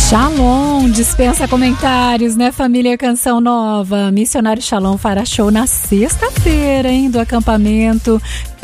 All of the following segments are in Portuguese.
Shalom, dispensa comentários, né, família Canção Nova? Missionário Shalom fará show na sexta-feira, hein, do acampamento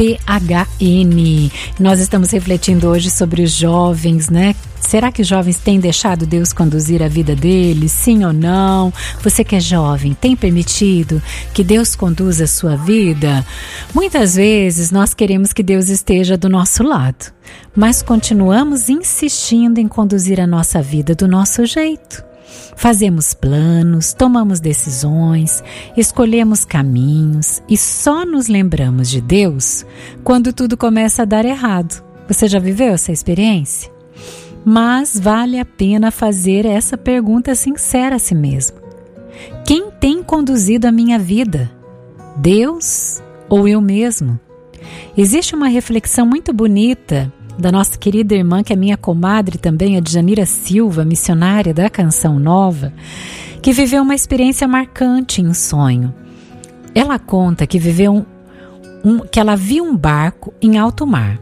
PHN. Nós estamos refletindo hoje sobre os jovens, né? Será que os jovens têm deixado Deus conduzir a vida deles? Sim ou não? Você que é jovem, tem permitido que Deus conduza a sua vida? Muitas vezes nós queremos que Deus esteja do nosso lado, mas continuamos insistindo em conduzir a nossa vida do nosso jeito. Fazemos planos, tomamos decisões, escolhemos caminhos e só nos lembramos de Deus quando tudo começa a dar errado. Você já viveu essa experiência? Mas vale a pena fazer essa pergunta sincera a si mesmo. Quem tem conduzido a minha vida? Deus ou eu mesmo? Existe uma reflexão muito bonita da nossa querida irmã, que é minha comadre também, a Djanira Silva, missionária da Canção Nova, que viveu uma experiência marcante em sonho. Ela conta que que ela viu um barco em alto mar.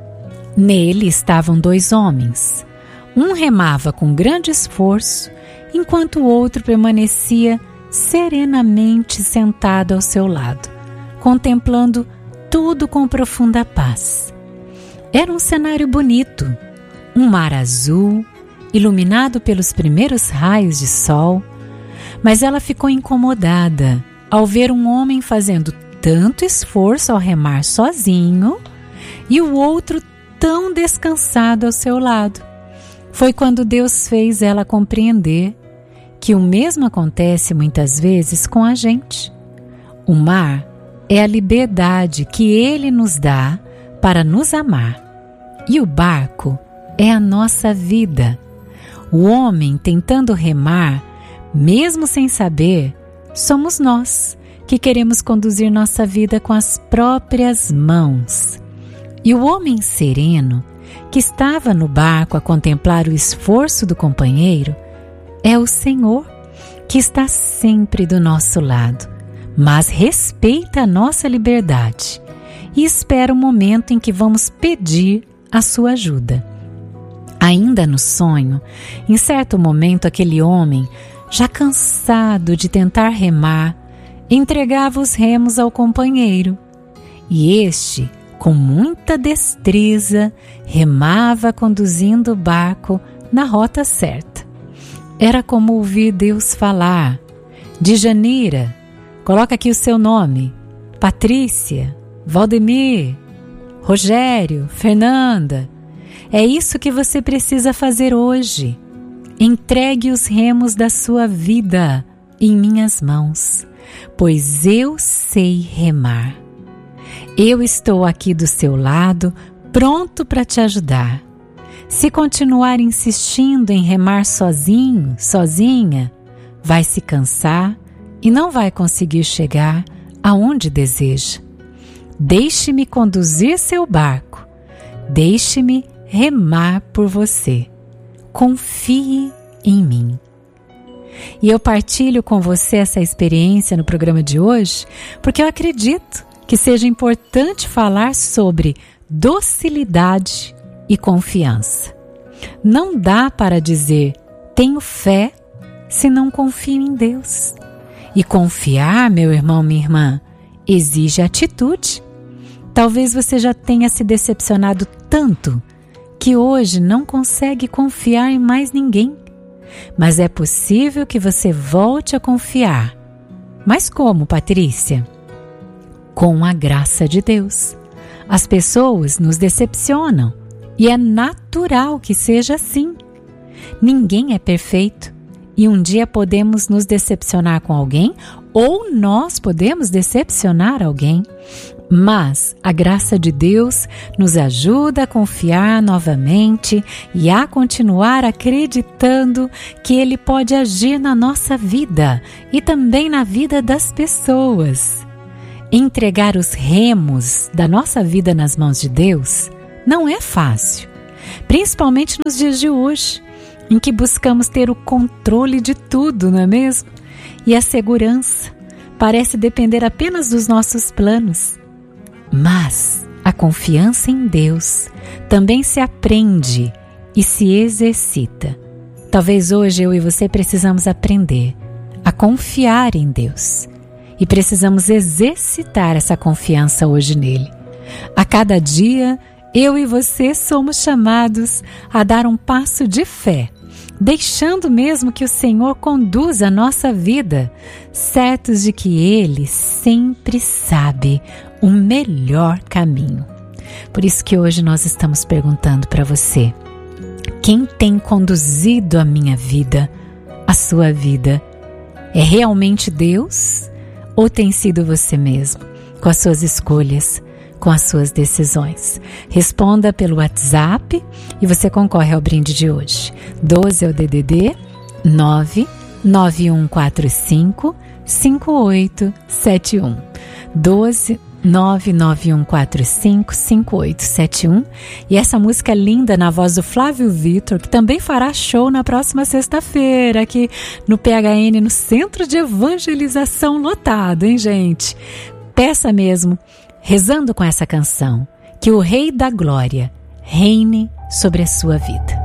Nele estavam 2 homens. Um remava com grande esforço, enquanto o outro permanecia serenamente sentado ao seu lado, contemplando tudo com profunda paz. Era um cenário bonito, um mar azul, iluminado pelos primeiros raios de sol, mas ela ficou incomodada ao ver um homem fazendo tanto esforço ao remar sozinho e o outro tão descansado ao seu lado. Foi quando Deus fez ela compreender que o mesmo acontece muitas vezes com a gente. O mar é a liberdade que Ele nos dá para nos amar. E o barco é a nossa vida. O homem tentando remar, mesmo sem saber, somos nós que queremos conduzir nossa vida com as próprias mãos. E o homem sereno, que estava no barco a contemplar o esforço do companheiro, é o Senhor, que está sempre do nosso lado, mas respeita a nossa liberdade e espera o momento em que vamos pedir a sua ajuda. Ainda no sonho, em certo momento, aquele homem, já cansado de tentar remar, entregava os remos ao companheiro, e este, com muita destreza, remava conduzindo o barco na rota certa. Era como ouvir Deus falar: Djanira, coloca aqui o seu nome, Patrícia, Valdemir, Rogério, Fernanda, é isso que você precisa fazer hoje. Entregue os remos da sua vida em minhas mãos, pois eu sei remar. Eu estou aqui do seu lado, pronto para te ajudar. Se continuar insistindo em remar sozinho, sozinha, vai se cansar e não vai conseguir chegar aonde deseja. Deixe-me conduzir seu barco. Deixe-me remar por você. Confie em mim. E eu partilho com você essa experiência no programa de hoje, porque eu acredito que seja importante falar sobre docilidade e confiança. Não dá para dizer tenho fé se não confio em Deus. E confiar, meu irmão, minha irmã, exige atitude. Talvez você já tenha se decepcionado tanto que hoje não consegue confiar em mais ninguém. Mas é possível que você volte a confiar. Mas como, Patrícia? Com a graça de Deus. As pessoas nos decepcionam e é natural que seja assim. Ninguém é perfeito e um dia podemos nos decepcionar com alguém ou nós podemos decepcionar alguém. Mas a graça de Deus nos ajuda a confiar novamente e a continuar acreditando que Ele pode agir na nossa vida e também na vida das pessoas. Entregar os remos da nossa vida nas mãos de Deus não é fácil, principalmente nos dias de hoje, em que buscamos ter o controle de tudo, não é mesmo? E a segurança parece depender apenas dos nossos planos. Mas a confiança em Deus também se aprende e se exercita. Talvez hoje eu e você precisamos aprender a confiar em Deus. E precisamos exercitar essa confiança hoje nele. A cada dia, eu e você somos chamados a dar um passo de fé, deixando mesmo que o Senhor conduza a nossa vida, certos de que Ele sempre sabe o melhor caminho. Por isso que hoje nós estamos perguntando para você: quem tem conduzido a minha vida, a sua vida? É realmente Deus ou tem sido você mesmo, com as suas escolhas, com as suas decisões? Responda pelo WhatsApp e você concorre ao brinde de hoje. 12 é o DDD 99145 5871. 12 99145 5871. E essa música linda na voz do Flávio Vitor, que também fará show na próxima sexta-feira aqui no PHN, no Centro de Evangelização lotado, hein, gente? Peça mesmo, rezando com essa canção, que o Rei da Glória reine sobre a sua vida.